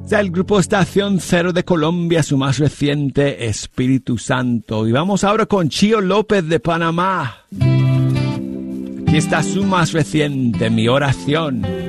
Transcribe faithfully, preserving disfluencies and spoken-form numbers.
El grupo Estación Cero de Colombia, su más reciente, Espíritu Santo. Y vamos ahora con Chío López de Panamá. Aquí está su más reciente, Mi Oración.